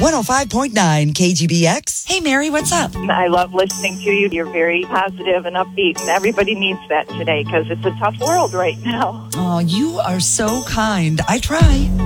105.9 KGBX. Hey, Mary, what's up? I love listening to you. You're very positive and upbeat, and everybody needs that today because it's a tough world right now. Oh, you are so kind. I try.